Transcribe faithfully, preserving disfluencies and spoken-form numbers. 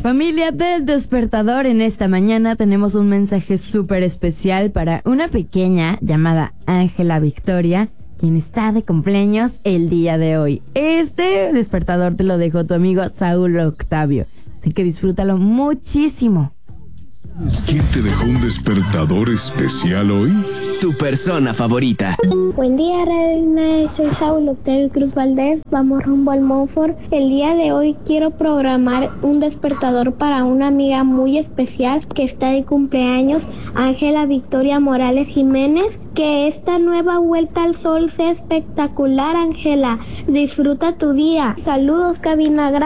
Familia del Despertador, en esta mañana tenemos un mensaje súper especial para una pequeña llamada Ángela Victoria, quien está de cumpleaños el día de hoy. Este despertador te lo dejó tu amigo Saúl Octavio, así que disfrútalo muchísimo. ¿Quién te dejó un despertador especial hoy? Tu persona favorita. Buen día, Reina. Soy Saúl Octavio Cruz Valdés. Vamos rumbo al Monfort. El día de hoy quiero programar un despertador para una amiga muy especial que está de cumpleaños, Ángela Victoria Morales Jiménez. Que esta nueva vuelta al sol sea espectacular, Ángela. Disfruta tu día. Saludos, cabina.